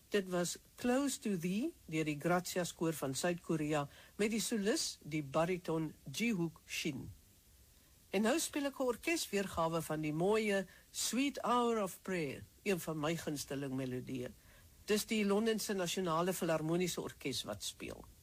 Dit was Close to Thee, deur die Grazias koor van Suid-Korea, met die solis, die bariton Ji-hook Shin. En nou speel ek 'n orkesweergawe van die mooie Sweet Hour of Prayer, een van my gunsteling melodieë. Dis die Londense Nasionale Filharmoniese Orkees wat speel.